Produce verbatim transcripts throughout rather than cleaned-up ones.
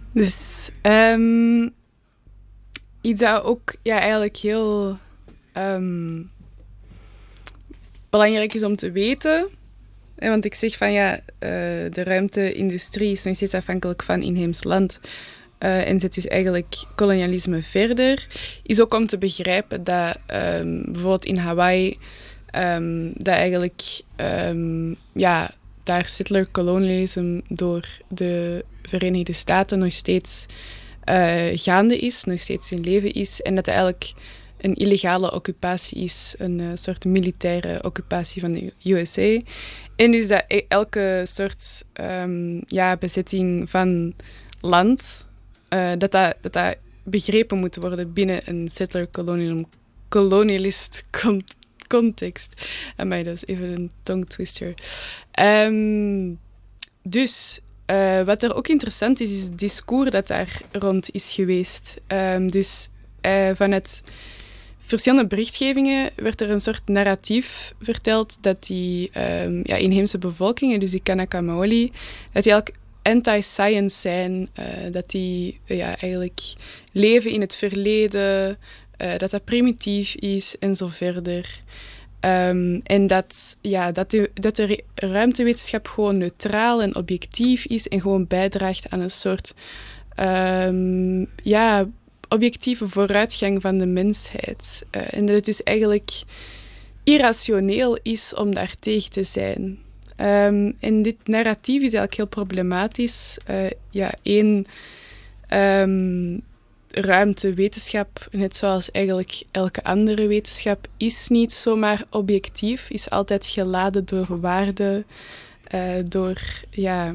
Dus um, iets dat ook ja, eigenlijk heel um, belangrijk is om te weten. Want ik zeg van ja, uh, de ruimte-industrie is nog steeds afhankelijk van inheems land. Uh, en zet dus eigenlijk kolonialisme verder. Is ook om te begrijpen dat um, bijvoorbeeld in Hawaii um, dat eigenlijk um, ja, daar settler colonialisme door de Verenigde Staten nog steeds uh, gaande is, nog steeds in leven is. En dat het eigenlijk een illegale occupatie is, een uh, soort militaire occupatie van de U S A. En dus dat elke soort um, ja, bezetting van land, uh, dat, dat, dat dat begrepen moet worden binnen een settler-colonialist con- context. Amai, dat is even een tongue twister. Um, dus, uh, wat er ook interessant is, is het discours dat daar rond is geweest. Um, dus uh, vanuit verschillende berichtgevingen werd er een soort narratief verteld dat die um, ja, inheemse bevolkingen, dus die Kanaka Maoli, dat die eigenlijk anti-science zijn, uh, dat die uh, ja, eigenlijk leven in het verleden, uh, dat dat primitief is en zo verder. Um, en dat, ja, dat, de, dat de ruimtewetenschap gewoon neutraal en objectief is en gewoon bijdraagt aan een soort um, ja, objectieve vooruitgang van de mensheid. Uh, en dat het dus eigenlijk irrationeel is om daar tegen te zijn. Um, en dit narratief is eigenlijk heel problematisch. Uh, ja, één, um, ruimtewetenschap, net zoals eigenlijk elke andere wetenschap, is niet zomaar objectief, is altijd geladen door waarden, uh, door, ja,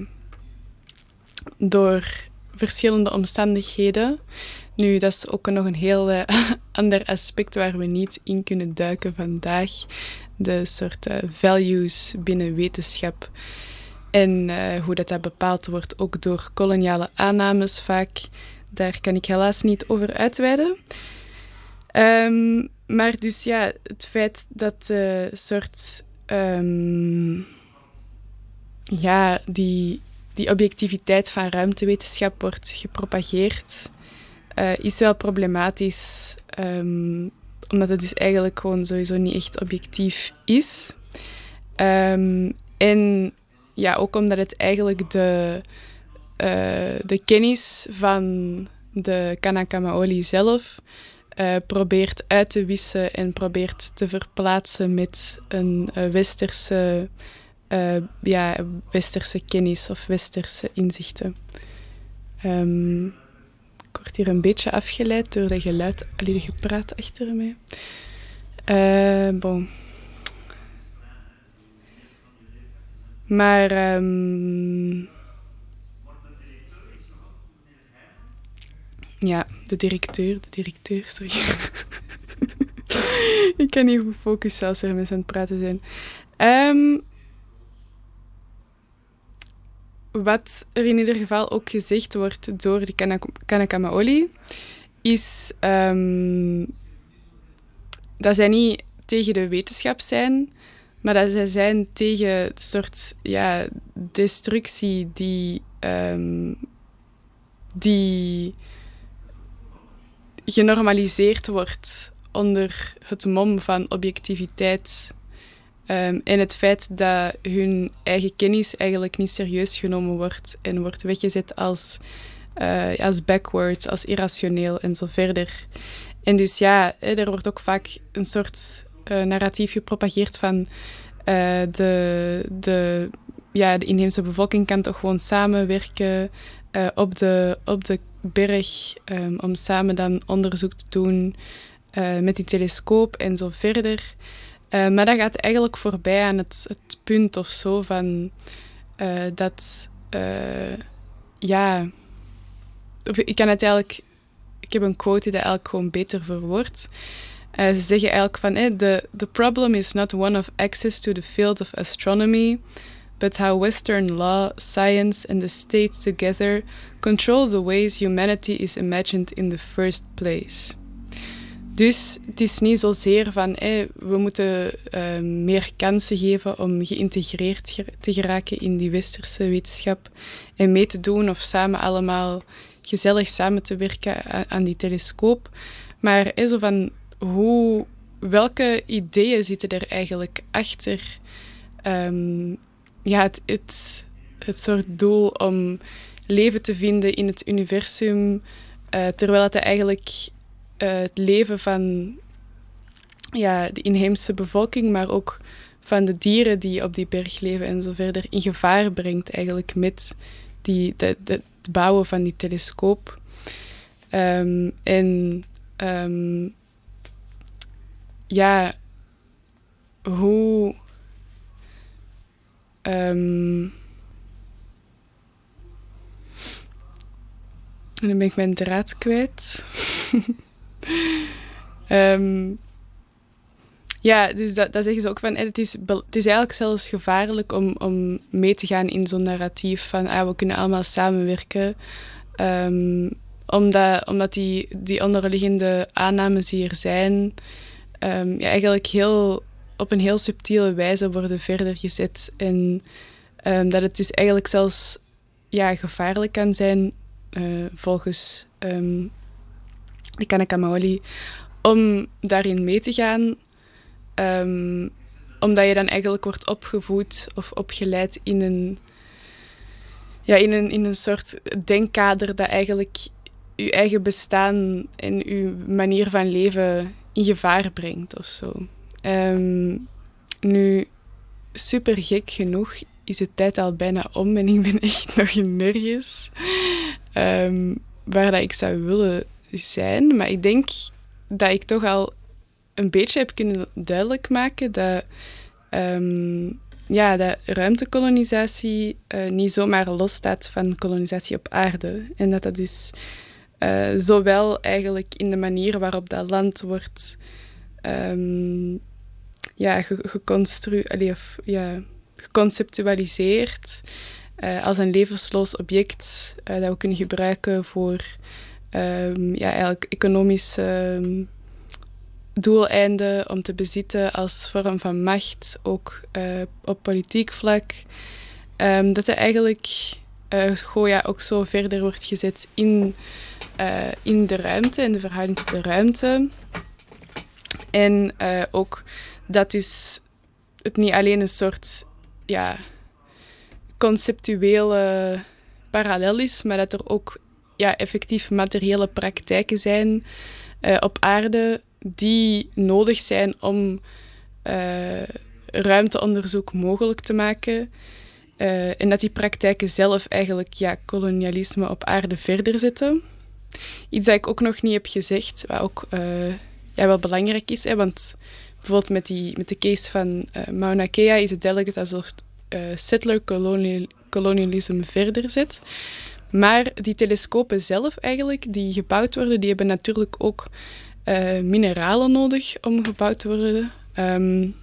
door verschillende omstandigheden. Nu, dat is ook nog een heel uh, ander aspect waar we niet in kunnen duiken vandaag. De soort uh, values binnen wetenschap. En uh, hoe dat, dat bepaald wordt, ook door koloniale aannames vaak. Daar kan ik helaas niet over uitweiden. Um, maar dus ja, het feit dat de uh, soort... Um, ja, die, die objectiviteit van ruimtewetenschap wordt gepropageerd, uh, is wel problematisch. Um, omdat het dus eigenlijk gewoon sowieso niet echt objectief is. Um, en ja, ook omdat het eigenlijk de, uh, de kennis van de Kanaka Maoli zelf uh, probeert uit te wissen en probeert te verplaatsen met een uh, westerse, uh, ja, westerse kennis of westerse inzichten. Um, ik word hier een beetje afgeleid door dat geluid, allee, de gepraat achter mij. Uh, bon. Maar... Um, ja, de directeur, de directeur, sorry. Ik kan niet goed focussen als er mensen aan het praten zijn. Um, wat er in ieder geval ook gezegd wordt door de Kanaka Maoli, is um, dat zij niet tegen de wetenschap zijn, maar dat zij zijn tegen een soort ja, destructie die, um, die genormaliseerd wordt onder het mom van objectiviteit. Um, en het feit dat hun eigen kennis eigenlijk niet serieus genomen wordt en wordt weggezet als, uh, als backwards, als irrationeel en zo verder. En dus ja, er wordt ook vaak een soort uh, narratief gepropageerd van uh, de, de, ja, de inheemse bevolking kan toch gewoon samenwerken uh, op, de, op de berg um, om samen dan onderzoek te doen uh, met die telescoop en zo verder. Uh, maar dat gaat eigenlijk voorbij aan het, het punt of zo van uh, dat, uh, ja, of ik kan het eigenlijk, ik heb een quote die dat eigenlijk gewoon beter verwoordt. Uh, ze zeggen eigenlijk van, eh, the, the problem is not one of access to the field of astronomy, but how Western law, science and the state together control the ways humanity is imagined in the first place. Dus het is niet zozeer van, hey, we moeten uh, meer kansen geven om geïntegreerd te geraken in die westerse wetenschap en mee te doen of samen allemaal gezellig samen te werken aan, aan die telescoop. Maar hè, zo van hoe, welke ideeën zitten er eigenlijk achter um, ja, het, het, het soort doel om leven te vinden in het universum, uh, terwijl het eigenlijk uh, het leven van ja, de inheemse bevolking, maar ook van de dieren die op die berg leven en zo verder, in gevaar brengt eigenlijk met die, de, de, het bouwen van die telescoop. Um, en um, ja, hoe... Um, en dan ben ik mijn draad kwijt. um, ja, dus dat, dat zeggen ze ook van... Het is, het is eigenlijk zelfs gevaarlijk om, om mee te gaan in zo'n narratief van ah, we kunnen allemaal samenwerken. Um, omdat, omdat die, die onderliggende aannames die er zijn... Um, ja, eigenlijk heel, op een heel subtiele wijze worden verder gezet. En um, dat het dus eigenlijk zelfs ja, gevaarlijk kan zijn... Uh, volgens um, de Kanaka Maoli, om daarin mee te gaan, um, omdat je dan eigenlijk wordt opgevoed of opgeleid in een, ja, in een, in een soort denkkader dat eigenlijk je eigen bestaan en je manier van leven in gevaar brengt of zo. Um, nu, super gek genoeg is de tijd al bijna om en ik ben echt nog nergens um, waar dat ik zou willen zijn. Maar ik denk dat ik toch al een beetje heb kunnen duidelijk maken dat, um, ja, dat ruimtekolonisatie uh, niet zomaar losstaat van kolonisatie op aarde. En dat dat dus uh, zowel eigenlijk in de manier waarop dat land wordt um, ja, ge- geconstru- allee, of, ja, geconceptualiseerd uh, als een levensloos object uh, dat we kunnen gebruiken voor um, ja, eigenlijk economische um, doeleinden om te bezitten als vorm van macht, ook uh, op politiek vlak. Um, dat er eigenlijk uh, Goya ook zo verder wordt gezet in, uh, in de ruimte, in de verhouding tot de ruimte. En uh, ook dat dus het niet alleen een soort ja, conceptuele parallel is, maar dat er ook ja, effectief materiële praktijken zijn uh, op aarde die nodig zijn om uh, ruimteonderzoek mogelijk te maken. Uh, en dat die praktijken zelf eigenlijk ja, kolonialisme op aarde verder zetten. Iets dat ik ook nog niet heb gezegd, wat ook uh, ja, wel belangrijk is, hè, want bijvoorbeeld met, die, met de case van uh, Mauna Kea is het duidelijk dat dat een soort uh, settler colonial, colonialisme verder zet. Maar die telescopen zelf eigenlijk, die gebouwd worden, die hebben natuurlijk ook uh, mineralen nodig om gebouwd te worden. Um,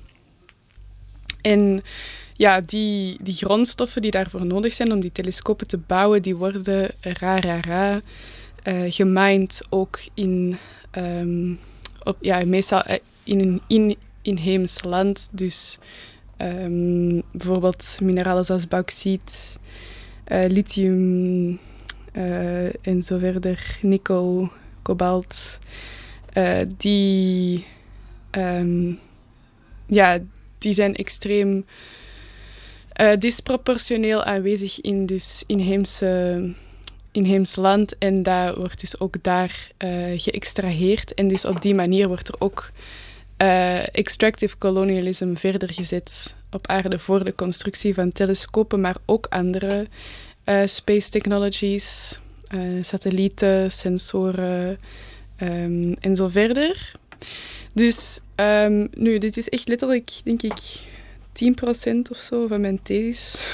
en ja, die, die grondstoffen die daarvoor nodig zijn om die telescopen te bouwen, die worden ra, ra, ra, uh, gemined ook in, um, op, ja, meestal in een in, inheems land. Dus um, bijvoorbeeld mineralen zoals bauxiet, uh, lithium uh, en zo verder, nikkel, kobalt. Uh, die, um, ja, die zijn extreem uh, disproportioneel aanwezig in dus inheemse, inheems land. En dat wordt dus ook daar uh, geëxtraheerd. En dus op die manier wordt er ook uh, extractive colonialism verder gezet op aarde voor de constructie van telescopen, maar ook andere uh, space technologies, uh, satellieten, sensoren um, en zo verder. Dus um, nu, dit is echt letterlijk, denk ik, tien procent of zo van mijn thesis.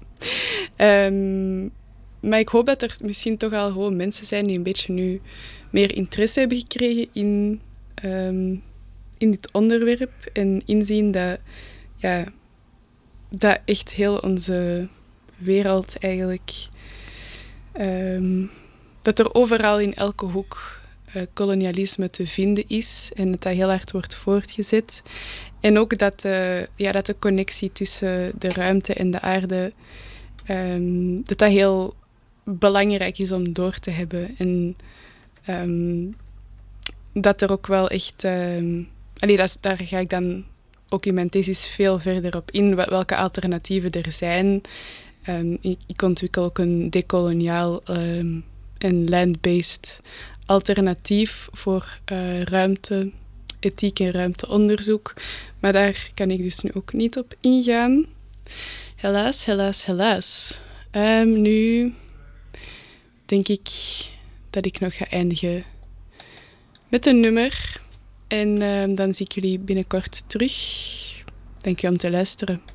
um, maar ik hoop dat er misschien toch al gewoon mensen zijn die een beetje nu meer interesse hebben gekregen in, um, in dit onderwerp. En inzien dat, ja, dat echt heel onze wereld eigenlijk... Um, dat er overal in elke hoek uh, kolonialisme te vinden is en dat dat heel hard wordt voortgezet. En ook dat, uh, ja, dat de connectie tussen de ruimte en de aarde, um, dat dat heel belangrijk is om door te hebben. En um, dat er ook wel echt... Um, allee, dat, daar ga ik dan ook in mijn thesis veel verder op in, welke alternatieven er zijn. Um, ik, ik ontwikkel ook een decoloniaal um, en land-based alternatief voor uh, ruimte, ethiek en ruimteonderzoek. Maar daar kan ik dus nu ook niet op ingaan. Helaas, helaas, helaas. Um, nu denk ik dat ik nog ga eindigen met een nummer. En um, dan zie ik jullie binnenkort terug. Dank je om te luisteren.